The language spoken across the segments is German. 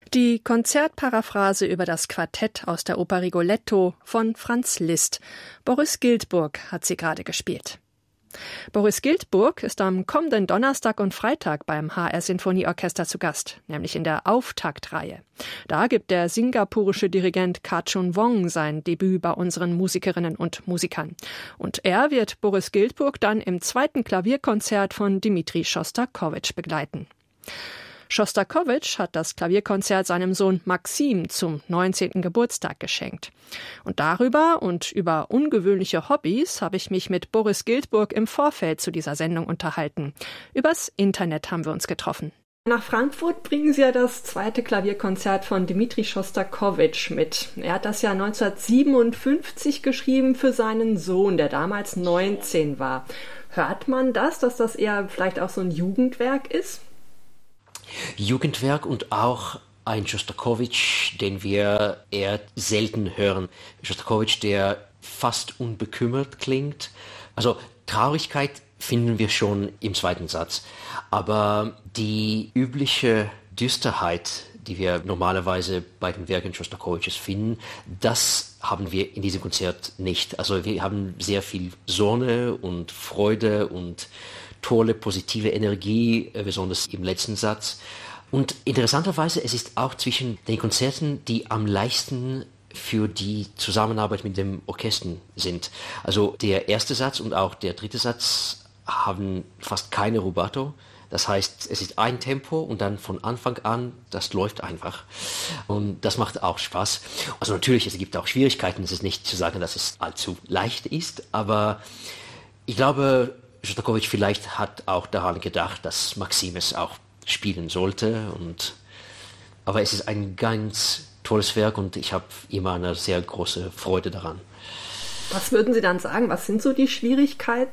Die Konzertparaphrase über das Quartett aus der Oper Rigoletto von Franz Liszt. Boris Giltburg hat sie gerade gespielt. Boris Giltburg ist am kommenden Donnerstag und Freitag beim HR Sinfonieorchester zu Gast, nämlich in der Auftaktreihe. Da gibt der singapurische Dirigent Ka-chun Wong sein Debüt bei unseren Musikerinnen und Musikern. Und er wird Boris Giltburg dann im zweiten Klavierkonzert von Dmitri Schostakowitsch begleiten. Schostakowitsch hat das Klavierkonzert seinem Sohn Maxim zum 19. Geburtstag geschenkt. Und darüber und über ungewöhnliche Hobbys habe ich mich mit Boris Giltburg im Vorfeld zu dieser Sendung unterhalten. Übers Internet haben wir uns getroffen. Nach Frankfurt bringen Sie ja das zweite Klavierkonzert von Dmitri Schostakowitsch mit. Er hat das ja 1957 geschrieben für seinen Sohn, der damals 19 war. Hört man das, dass das eher vielleicht auch so ein Jugendwerk ist? Jugendwerk und auch ein Schostakowitsch, den wir eher selten hören. Schostakowitsch, der fast unbekümmert klingt. Also Traurigkeit finden wir schon im zweiten Satz. Aber die übliche Düsterheit, die wir normalerweise bei den Werken Schostakowitsches finden, das haben wir in diesem Konzert nicht. Also wir haben sehr viel Sonne und Freude und tolle, positive Energie, besonders im letzten Satz. Und interessanterweise, es ist auch zwischen den Konzerten, die am leichtesten für die Zusammenarbeit mit dem Orchester sind. Also der erste Satz und auch der dritte Satz haben fast keine Rubato. Das heißt, es ist ein Tempo und dann von Anfang an, das läuft einfach. Und das macht auch Spaß. Also natürlich, es gibt auch Schwierigkeiten. Es ist nicht zu sagen, dass es allzu leicht ist, aber ich glaube, Schostakowitsch vielleicht hat auch daran gedacht, dass Maxim es auch spielen sollte. Aber es ist ein ganz tolles Werk und ich habe immer eine sehr große Freude daran. Was würden Sie dann sagen? Was sind so die Schwierigkeiten?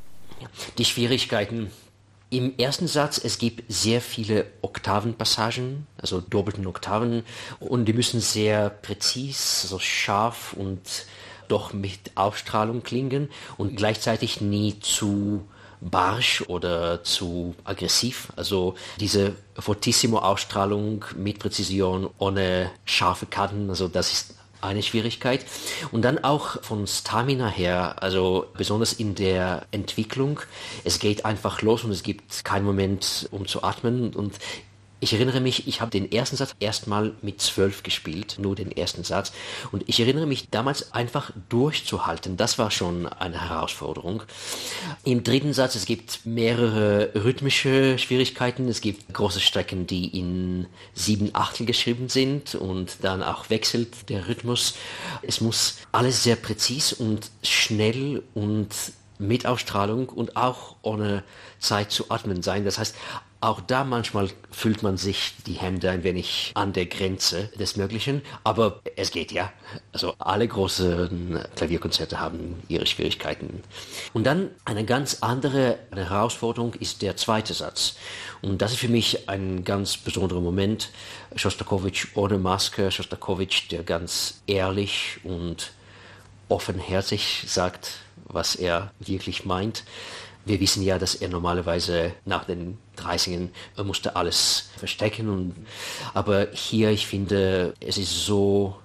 Die Schwierigkeiten im ersten Satz, es gibt sehr viele Oktavenpassagen, also doppelten Oktaven, und die müssen sehr präzis, also scharf und doch mit Ausstrahlung klingen und gleichzeitig nie zu barsch oder zu aggressiv. Also diese Fortissimo-Ausstrahlung mit Präzision, ohne scharfe Kanten, also das ist eine Schwierigkeit. Und dann auch von Stamina her, also besonders in der Entwicklung, es geht einfach los und es gibt keinen Moment, um zu atmen. Und ich erinnere mich, ich habe den ersten Satz erstmal mit 12 gespielt, nur den ersten Satz. Und ich erinnere mich damals einfach durchzuhalten. Das war schon eine Herausforderung. Im dritten Satz, es gibt mehrere rhythmische Schwierigkeiten. Es gibt große Strecken, die in 7/8 geschrieben sind und dann auch wechselt der Rhythmus. Es muss alles sehr präzis und schnell und mit Ausstrahlung und auch ohne Zeit zu atmen sein. Das heißt, auch da manchmal fühlt man sich die Hände ein wenig an der Grenze des Möglichen, aber es geht ja. Also alle großen Klavierkonzerte haben ihre Schwierigkeiten. Und dann eine ganz andere Herausforderung ist der zweite Satz. Und das ist für mich ein ganz besonderer Moment. Schostakowitsch ohne Maske, Schostakowitsch, der ganz ehrlich und offenherzig sagt, was er wirklich meint. Wir wissen ja, dass er normalerweise nach den 30ern musste alles verstecken. Aber hier, ich finde, es ist so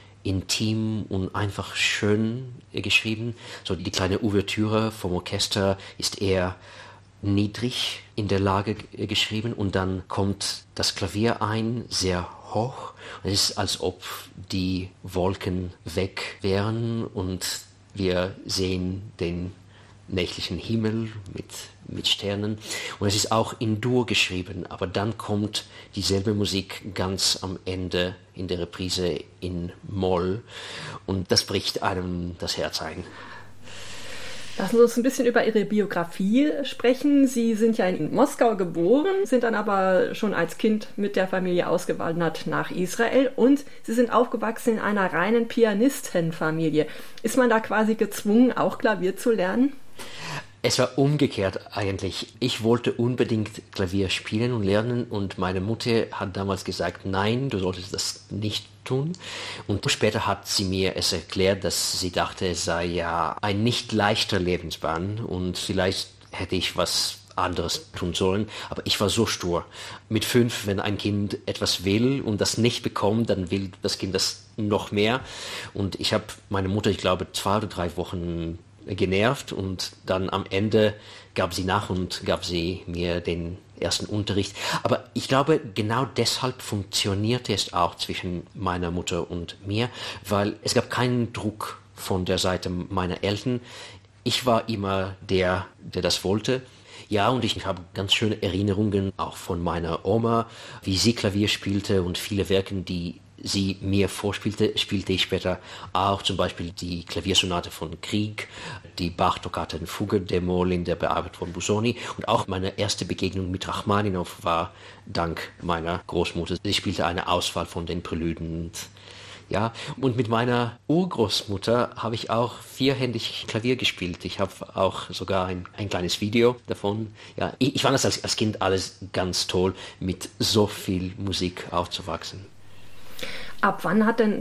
intim und einfach schön geschrieben. So die kleine Ouvertüre vom Orchester ist eher niedrig in der Lage geschrieben und dann kommt das Klavier ein, sehr hoch. Es ist, als ob die Wolken weg wären und wir sehen den nächtlichen Himmel mit Sternen. Und es ist auch in Dur geschrieben, aber dann kommt dieselbe Musik ganz am Ende in der Reprise in Moll und das bricht einem das Herz ein. Lassen Sie uns ein bisschen über Ihre Biografie sprechen. Sie sind ja in Moskau geboren, sind dann aber schon als Kind mit der Familie ausgewandert nach Israel und Sie sind aufgewachsen in einer reinen Pianistenfamilie. Ist man da quasi gezwungen, auch Klavier zu lernen? Es war umgekehrt eigentlich. Ich wollte unbedingt Klavier spielen und lernen und meine Mutter hat damals gesagt, nein, du solltest das nicht tun. Und später hat sie mir es erklärt, dass sie dachte, es sei ja ein nicht leichter Lebensbahn und vielleicht hätte ich was etwas anderes tun sollen. Aber ich war so stur. Mit 5, wenn ein Kind etwas will und das nicht bekommt, dann will das Kind das noch mehr. Und ich habe meine Mutter, ich glaube, 2 oder 3 Wochen genervt und dann am Ende gab sie nach und gab sie mir den ersten Unterricht. Aber ich glaube, genau deshalb funktionierte es auch zwischen meiner Mutter und mir, weil es gab keinen Druck von der Seite meiner Eltern. Ich war immer der das wollte. Ja, und ich habe ganz schöne Erinnerungen auch von meiner Oma, wie sie Klavier spielte und viele Werke, die sie mir vorspielte, spielte ich später auch, zum Beispiel die Klaviersonate von Grieg, die Bach-Toccata in Fuge d-Moll in der Bearbeitung von Busoni und auch meine erste Begegnung mit Rachmaninow war dank meiner Großmutter. Sie spielte eine Auswahl von den Prälyden. Ja, und mit meiner Urgroßmutter habe ich auch vierhändig Klavier gespielt. Ich habe auch sogar ein kleines Video davon. Ja, ich fand das als Kind alles ganz toll, mit so viel Musik aufzuwachsen. Ab wann hat denn